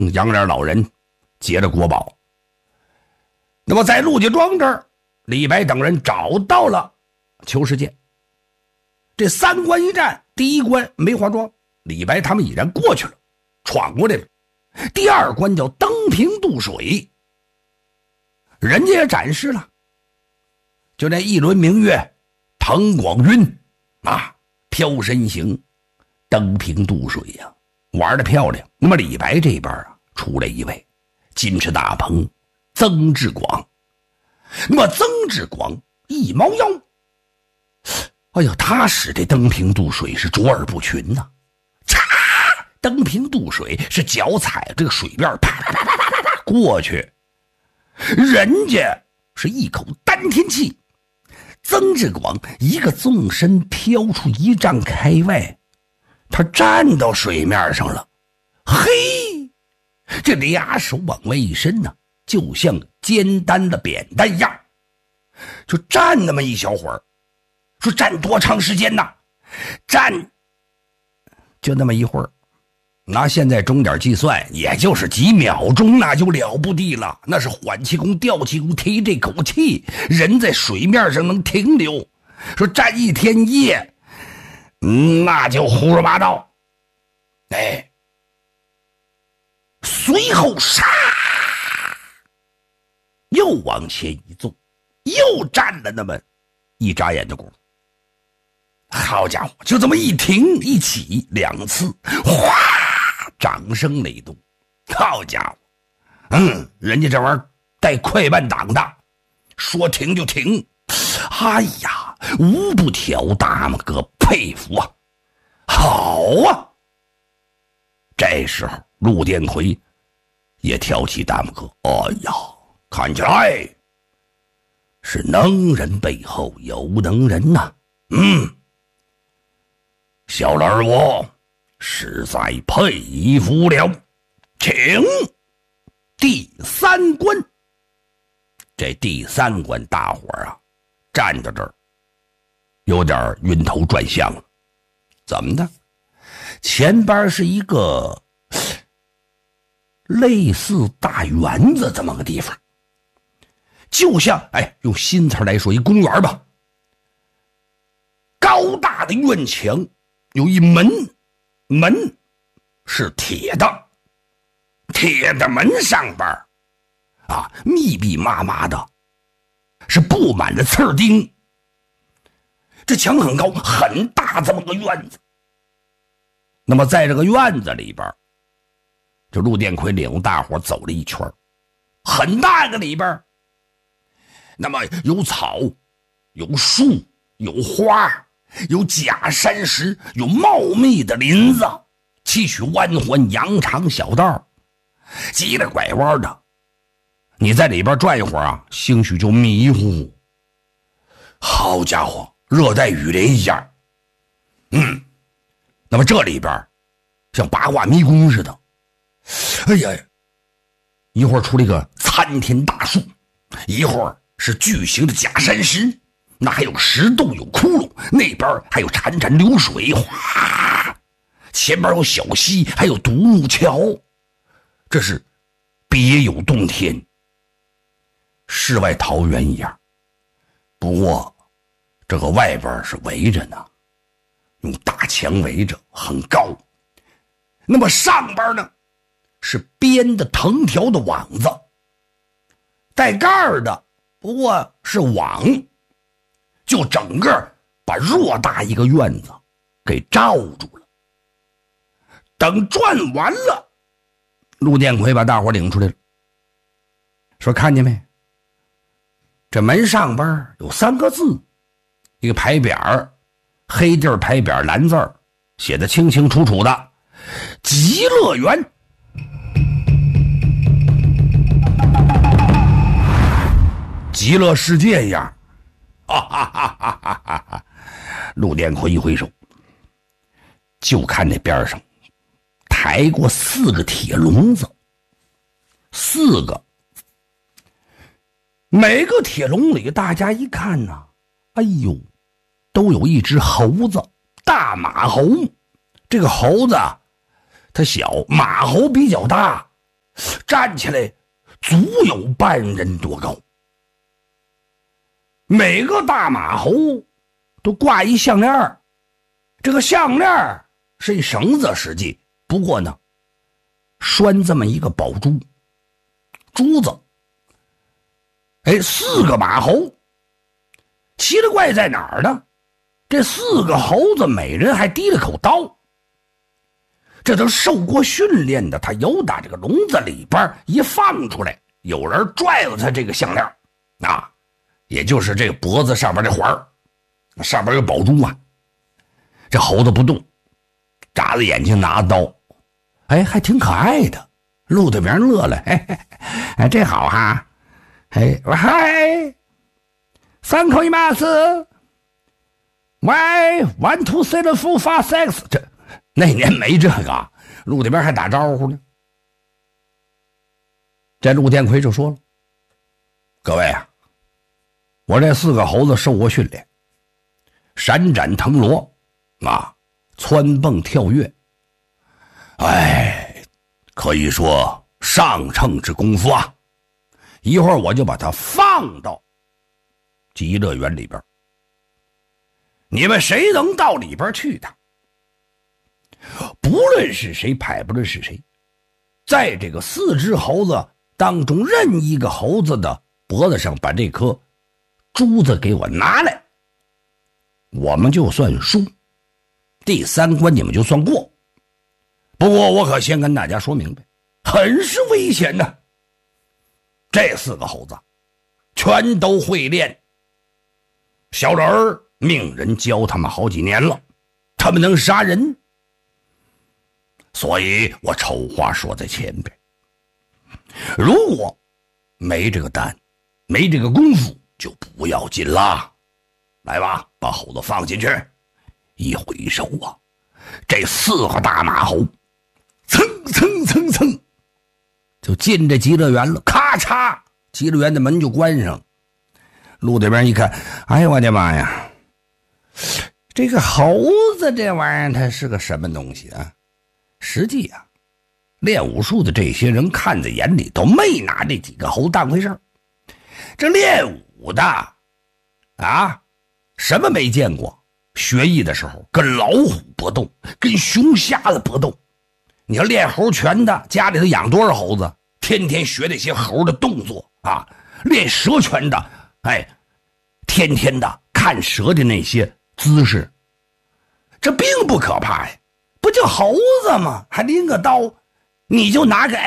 杨脸老人接着国宝。那么在陆家庄这儿，李白等人找到了裘世鉴。这3关一战，第1关梅花庄，李白他们已然过去了，闯过来了。第2关叫登平渡水，人家也展示了，就那一轮明月腾广云啊，飘身行，登平渡水呀，玩得漂亮。那么李白这边啊，出来一位金翅大鹏曾志广。那么曾志广一猫腰，哎呀，他使这登平渡水是卓尔不群呐！登平渡水是脚踩这个水面，啪啪啪啪啪啪过去，人家是一口丹田气，曾志广一个纵身飘出1丈开外，他站到水面上了。嘿，这俩手往外一伸呢，就像肩担的扁担一样，就站那么一小会儿。说站多长时间呢？站就那么一会儿，拿现在钟点计算，也就是几秒钟，那就了不地了。那是缓气功、吊气功，提这口气，人在水面上能停留。说站1天1夜，那就胡说八道。哎，随后杀，又往前一纵，又站了那么一眨眼的功夫。好家伙，就这么一停一起2次，哗，掌声雷动。好家伙，人家这玩意儿带快慢档的，说停就停。哎呀，无不挑大拇哥佩服啊，好啊。这时候陆殿魁也挑起大拇哥，哎呀，看起来是能人背后有能人呐。小老儿我实在佩服了，请第3关。这第3关大伙儿啊站到这儿有点晕头转向了。怎么的？前边是一个类似大园子这么个地方，就像用新词来说，一公园吧。高大的院墙有一门，门是铁的，铁的门上边啊，密密麻麻的是布满了刺钉。这墙很高很大，这么个院子。那么在这个院子里边，这陆殿魁领着大伙走了一圈，很大的里边，那么有草，有树，有花，有假山石，有茂密的林子，崎岖弯环，羊肠小道，急了拐弯的。你在里边转一会儿啊，兴许就迷糊。好家伙，热带雨林一样。那么这里边像八卦迷宫似的。哎呀，一会儿出了一个参天大树，一会儿是巨型的假山石，那还有石洞，有窟窿，那边还有潺潺流水，哗，前边有小溪，还有独木桥，这是别有洞天，世外桃源一样。不过这个外边是围着呢，用大墙围着，很高。那么上边呢是编的藤条的网子，带盖儿的不过是网，就整个把偌大一个院子给罩住了。等转完了，陆殿魁把大伙领出来了，说看见没，这门上边有3个字，一个牌匾，黑地儿牌匾，蓝字儿写的清清楚楚的，极乐园。极乐世界一样。陆殿魁一挥手，就看那边上抬过4个铁笼子，4个，每个铁笼里大家一看呢，哎呦，都有一只猴子，大马猴。这个猴子它小，马猴比较大， 站起来足有半人多高。每个大马猴都挂一项链，这个项链是一绳子实际，不过呢拴这么一个宝珠，珠子。4个马猴，奇了怪在哪儿呢？这4个猴子每人还提了口刀，这都受过训练的，他由打这个笼子里边一放出来，有人拽了他这个项链啊，也就是这个脖子上边这环儿，上边有宝珠啊。这猴子不动，眨着眼睛拿刀，还挺可爱的。陆队长乐了，这好哈，嗨，3口一码子，Why 1 2 3 4 5 6，这那年没这个，陆队长还打招呼呢。这陆建奎就说了：“各位啊，我这4个猴子受过训练，闪展腾挪啊，蹿蹦跳跃，可以说上乘之功夫啊！一会儿我就把它放到极乐园里边，你们谁能到里边去的？不论是谁派，不论是谁，在这个4只猴子当中任意一个猴子的脖子上把这颗珠子给我拿来，我们就算输，第3关你们就算过。不过我可先跟大家说明白，很是危险的。这4个猴子全都会练，小人儿命人教他们好几年了，他们能杀人，所以我丑话说在前边，如果没这个胆，没这个功夫，就不要紧啦。来吧，把猴子放进去。一回手啊，这4个大马猴蹭蹭蹭蹭就进这极乐园了，咔嚓，极乐园的门就关上。陆这边一看，哎呦我的妈呀，这个猴子这玩意儿它是个什么东西啊？实际啊，练武术的这些人看在眼里，都没拿这几个猴当回事儿。这练武的啊，什么没见过？学艺的时候跟老虎搏斗，跟熊瞎子搏斗。你要练猴拳的，家里头养多少猴子，天天学那些猴的动作啊。练蛇拳的，天天的看蛇的那些姿势，这并不可怕呀，不就猴子吗？还拎个刀，你就拿个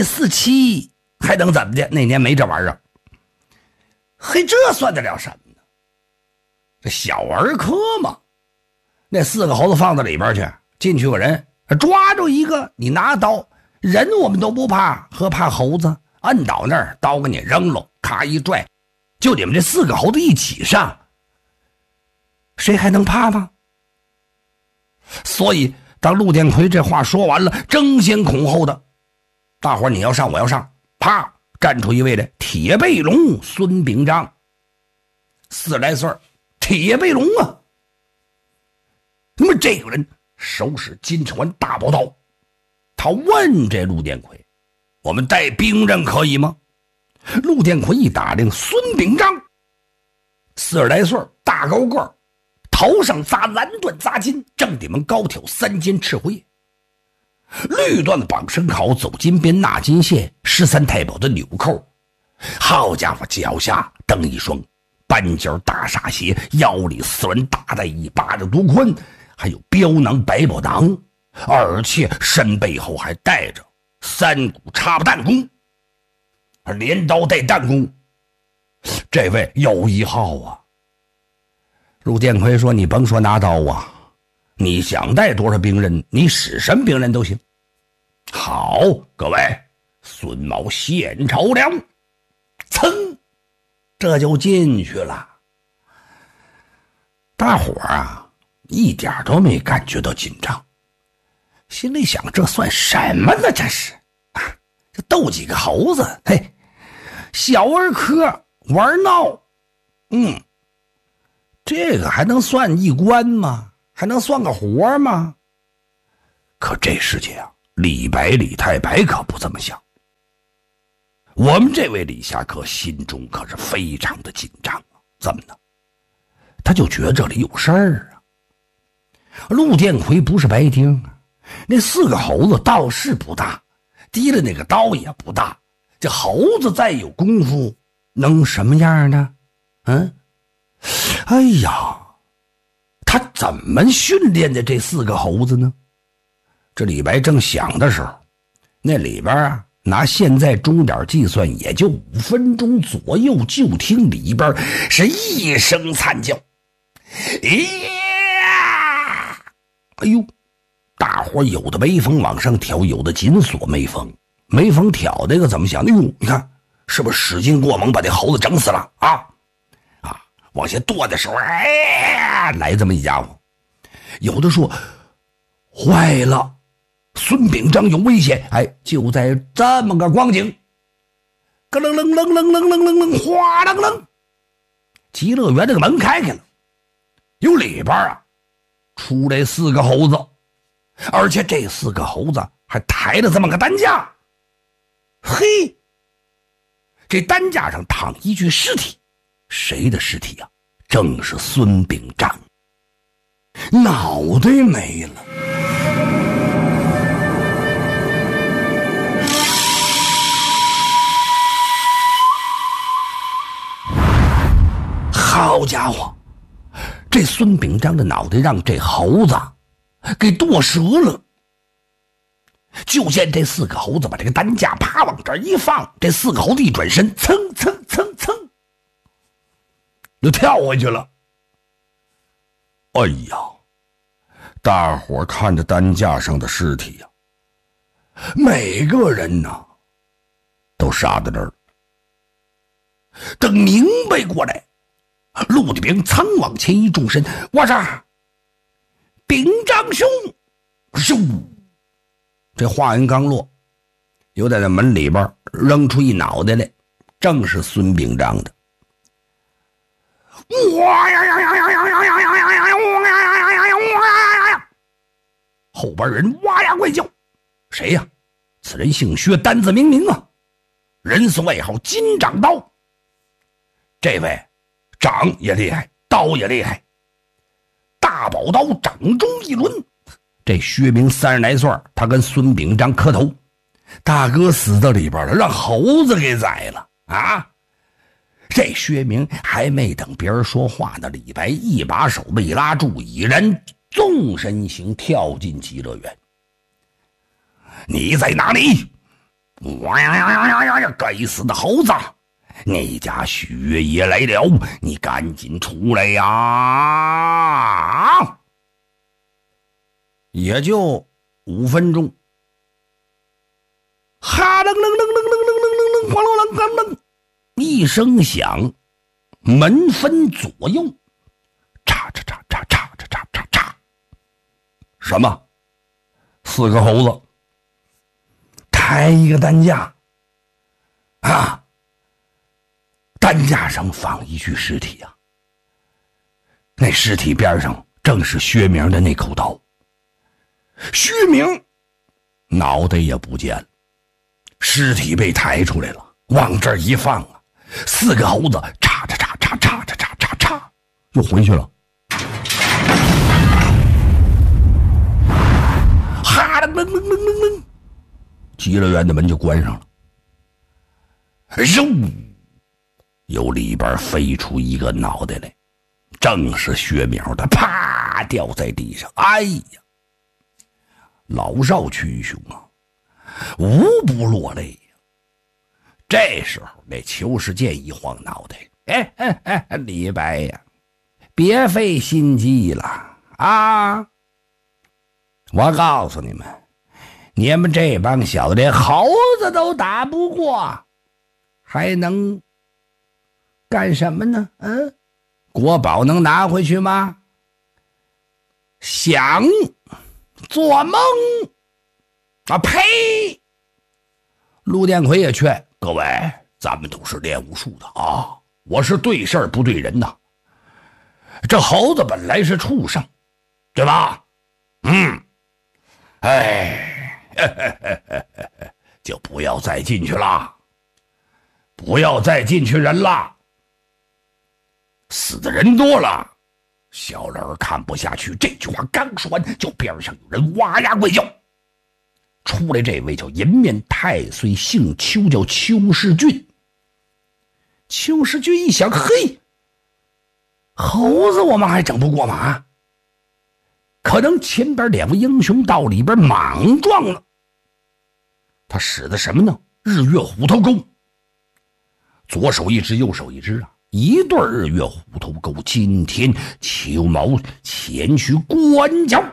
AK47，还能怎么的？那年没这玩意儿，这算得了什么呢？这小儿科嘛。那4个猴子放到里边去，进去个人抓住一个，你拿刀，人我们都不怕，何怕猴子？摁倒那儿，刀给你扔了，咔一拽，就你们这4个猴子一起上，谁还能怕吗？所以当陆建奎这话说完了，争先恐后的，大伙儿你要上我要上，啪站出一位来，铁背龙孙秉章，40来岁，铁背龙啊。那么这个人手使金川大宝刀，他问这陆建奎：“我们带兵刃可以吗？”陆建奎一打量孙秉章，40来岁，大高个，头上扎蓝缎扎金，正顶门高挑3尖赤灰，绿缎的绑身好，走金边纳金线，13太保的纽扣，好家伙，脚下蹬一双半截大沙鞋，腰里4轮大带1巴掌多宽，还有标囊百宝囊，而且身背后还带着3股插弹弓，连刀带弹弓。这位有一号啊。陆建奎说：“你甭说拿刀啊，你想带多少兵刃，你使什么兵刃都行。”好，各位，孙茂献朝梁，噌，这就进去了。大伙儿啊，一点都没感觉到紧张，心里想：这算什么呢？这是啊，这斗几个猴子，小儿科玩闹，这个还能算一关吗？还能算个活吗？可这世界啊，李白李太白可不这么想。 我们这位李侠客心中可是非常的紧张啊！怎么呢？他就觉得这里有事儿啊。陆建奎不是白丁啊，那4个猴子倒是不大，提了那个刀也不大，这猴子再有功夫能什么样呢？哎呀，他怎么训练的这4个猴子呢？这李白正想的时候，那里边啊，拿现在钟点计算也就5分钟左右，就听里边是一声惨叫，哎呦，大伙有的没风往上挑，有的紧锁没风挑那个怎么想？哎呦，你看是不是使劲过猛把这猴子整死了啊？往下剁的时候，来这么一家伙。有的说坏了，孙秉章有危险。就在这么个光景，咯楞楞楞楞楞楞楞楞，哗楞楞，极乐园这个门开了，有里边啊出来4个猴子，而且这4个猴子还抬了这么个担架。嘿，这担架上躺一具尸体，谁的尸体啊？正是孙秉章，脑袋没了。好家伙，这孙秉章的脑袋让这猴子给剁折了。就见这4个猴子把这个担架啪往这一放，这4个猴子一转身，蹭蹭蹭蹭就跳回去了。哎呀，大伙看着担架上的尸体呀，每个人呢都傻在这儿。等明白过来，陆地兵噌往前一纵身，我说秉章兄，咻！这话音刚落，又在那门里边扔出一脑袋来，正是孙秉章的。哇呀呀呀呀呀呀呀呀呀呀！哇呀呀呀呀！哇呀！后边人哇呀怪叫，谁呀？此人姓薛，单字明明啊，人送外号金掌刀。这位掌也厉害，刀也厉害，大宝刀掌中一抡。这薛明30来岁，他跟孙秉章磕头，大哥死到里边了，让猴子给宰了啊！这薛明还没等别人说话呢，李白一把手被拉住，已然纵身行跳进极乐园。你在哪里？哇呀呀呀呀呀！该死的猴子，你家薛爷来了，你赶紧出来呀！也就5分钟，哈楞楞楞楞楞楞楞楞，哗楞楞楞楞，一声响，门分左右，嚓嚓嚓嚓嚓嚓嚓嚓嚓，什么？4个猴子抬一个担架啊，担架上放一具尸体啊，那尸体边上正是薛明的那口刀。薛明脑袋也不见了，尸体被抬出来了，往这儿一放啊，4个猴子嚓嚓嚓嚓嚓嚓嚓嚓嚓又回去了。哈楞楞楞楞楞楞，极乐园的门就关上了。咻，由里边飞出一个脑袋来，正是薛明的，啪掉在地上。哎呀，老少群雄啊，无不落泪呀。这时候那邱世健一晃脑袋，李白呀，别费心机了啊！我告诉你们，你们这帮小子连猴子都打不过，还能干什么呢？国宝能拿回去吗？想做梦啊！呸！陆建奎也劝各位，咱们都是练武术的啊，我是对事儿不对人呐。这猴子本来是畜生，对吧？就不要再进去了。 不要再进去人了，死的人多了。小人儿看不下去。这句话刚说完，就边上有人哇呀怪叫。出来这位叫颜面太岁，姓邱，叫邱世俊。邱世俊一想，嘿，猴子我们还整不过吗？可能前边两位英雄到里边莽撞了。他使的什么呢？日月虎头钩，左手一只，右手一只啊，一对日月虎头钩。今天邱某前去观瞧。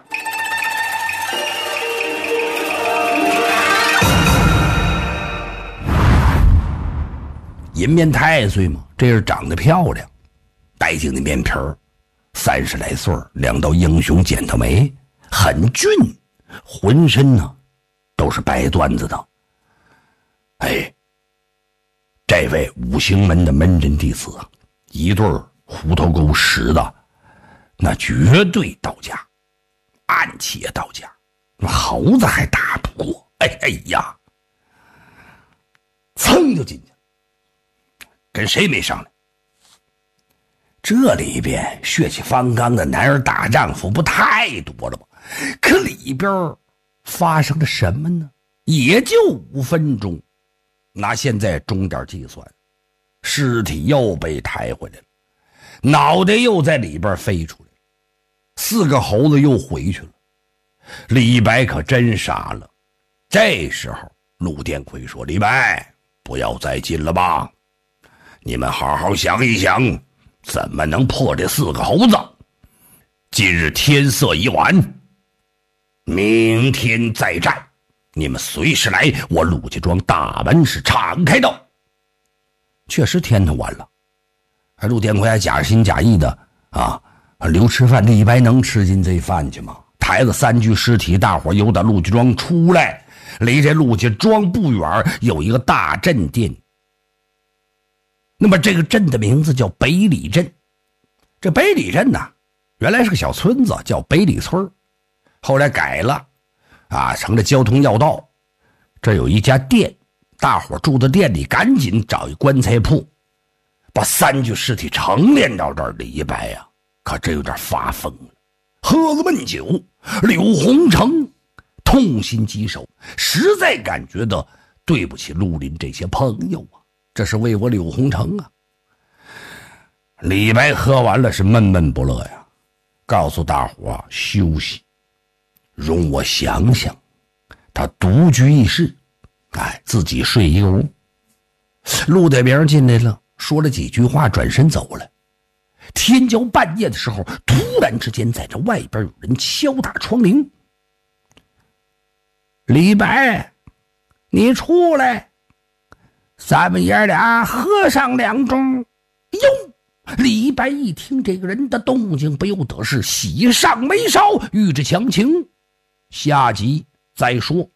颜面太岁嘛，这是长得漂亮，白净的面皮儿，30来岁，两道英雄剪刀眉，很俊，浑身呢都是白缎子的。哎，这位五行门的门人弟子啊，一对虎头钩使的那绝对到家，暗器也到家，猴子还打不过。哎呀，噌就进去了，跟谁没商量？这里边血气方刚的男儿大丈夫不太多了吗？可里边发生了什么呢？也就5分钟，拿现在钟点计算，尸体又被抬回来了，脑袋又在里边飞出来了，4个猴子又回去了。李白可真傻了。这时候陆殿魁说：“李白，不要再进了吧，你们好好想一想，怎么能破这4个猴子？今日天色已晚，明天再战，你们随时来，我陆家庄大门是敞开的。”确实天都晚了，陆殿魁还假心假意的留吃饭。李白能吃进这饭去吗？抬了3具尸体，大伙由打陆家庄出来，离这陆家庄不远有一个大镇店。那么这个镇的名字叫北里镇。这北里镇呢，原来是个小村子，叫北里村，后来改了成了交通要道。这有一家店，大伙住的店里赶紧找一棺材铺，把3具尸体陈列到这儿。李白呀，可真有点发疯了，喝了闷酒。柳洪成痛心疾首，实在感觉到对不起绿林这些朋友啊，这是为我柳洪成啊。李白喝完了是闷闷不乐呀，告诉大伙休息，容我想想。他独居一室，自己睡一个屋。陆大明进来了，说了几句话，转身走了。天交半夜的时候，突然之间在这外边有人敲打窗棂。李白，你出来，咱们爷俩喝上2盅。哟，李白一听这个人的动静，不由得是喜上眉梢，欲知详情，下集再说。